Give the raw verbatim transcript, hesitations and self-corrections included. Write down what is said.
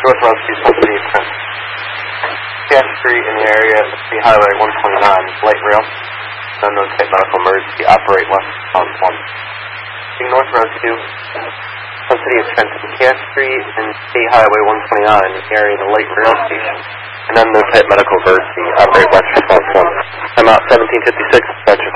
North Rescue, City of Trent. Cass Street in the area, City Highway one twenty-nine, light rail. Unknown type medical emergency, operate west of one. North Rescue, City of Trenton, Cass Street and State Highway one twenty-nine, in the area of the light rail station. An unknown type medical emergency, operate west of one. I'm out seventeen fifty-six, dispatch